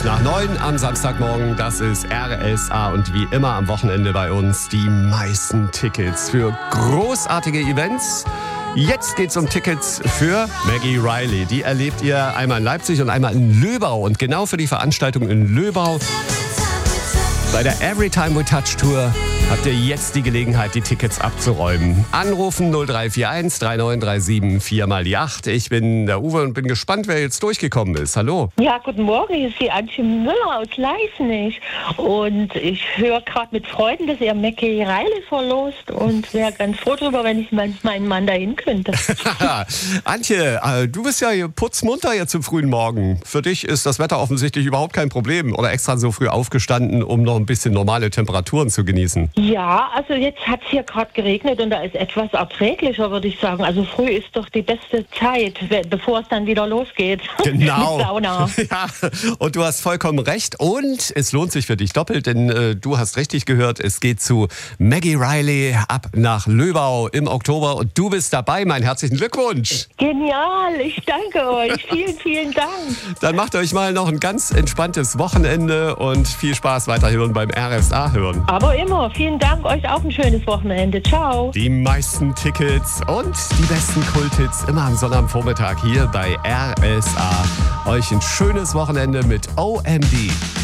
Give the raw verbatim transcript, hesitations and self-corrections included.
fünf nach neun am Samstagmorgen. Das ist R S A und wie immer am Wochenende bei uns die meisten Tickets für großartige Events. Jetzt geht's um Tickets für Maggie Reilly. Die erlebt ihr einmal in Leipzig und einmal in Löbau. Und genau für die Veranstaltung in Löbau bei der Everytime We Touch Tour habt ihr jetzt die Gelegenheit, die Tickets abzuräumen. Anrufen null drei vier eins drei neun drei sieben vier mal die acht. Ich bin der Uwe und bin gespannt, wer jetzt durchgekommen ist. Hallo. Ja, guten Morgen, hier ist die Antje Müller aus Leisnig. Und ich höre gerade mit Freuden, dass ihr Maggie Reilly verlost und wäre ganz froh darüber, wenn ich mit meinem Mann dahin könnte. Antje, du bist ja hier putzmunter jetzt zum frühen Morgen. Für dich ist das Wetter offensichtlich überhaupt kein Problem. Oder extra so früh aufgestanden, um noch ein bisschen normale Temperaturen zu genießen. Ja, also jetzt hat es hier gerade geregnet und da ist etwas erträglicher, würde ich sagen. Also früh ist doch die beste Zeit, bevor es dann wieder losgeht. Genau. Mit Sauna. Ja, und du hast vollkommen recht. Und es lohnt sich für dich doppelt, denn äh, du hast richtig gehört, es geht zu Maggie Reilly ab nach Löbau im Oktober und du bist dabei. Meinen herzlichen Glückwunsch. Genial, ich danke euch. Vielen, vielen Dank. Dann macht euch mal noch ein ganz entspanntes Wochenende und viel Spaß weiterhin beim R S A hören. Aber immer. Vielen Dank, euch auch ein schönes Wochenende. Ciao. Die meisten Tickets und die besten Kulthits immer am Sonnabendvormittag hier bei R S A. Euch ein schönes Wochenende mit O M D.